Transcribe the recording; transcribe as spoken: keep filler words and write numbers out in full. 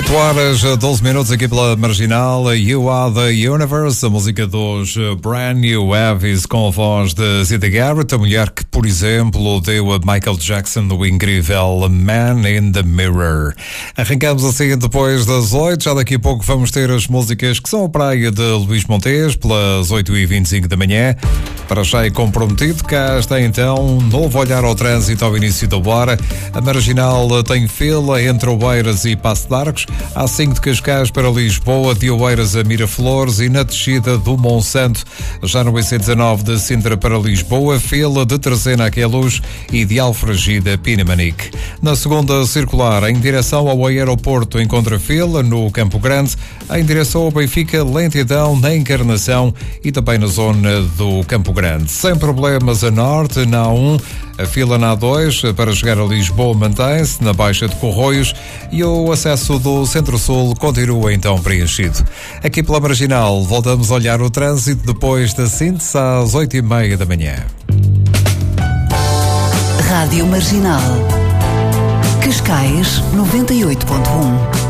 oito horas, doze minutos aqui pela Marginal. You Are The Universe, a música dos Brand New Heavies com a voz de Syd Garrett, a mulher que, por exemplo, deu a Michael Jackson no incrível Man in the Mirror. Arrancamos assim depois das oito, já daqui a pouco vamos ter as músicas que são a praia de Luís Montes, pelas oito e vinte e cinco da manhã. Para já é comprometido, cá está então um novo olhar ao trânsito ao início da hora. A Marginal tem fila entre Oeiras e Passo de Arcos, A cinco de Cascais para Lisboa, de Oeiras a Miraflores e na descida do Monsanto. Já no I C dezanove de Sintra para Lisboa, fila de Terceira a Queluz e de Alfragida a Pinamanique. Na segunda circular, em direção ao aeroporto, encontra fila no Campo Grande, em direção ao Benfica, lentidão na Encarnação e também na zona do Campo Grande. Sem problemas a norte, na A um, a fila na A dois para chegar a Lisboa mantém-se na Baixa de Corroios e o acesso do Centro-Sul continua então preenchido. Aqui pela Marginal voltamos a olhar o trânsito depois da síntese às oito e meia da manhã. Rádio Marginal, Cascais noventa e oito ponto um.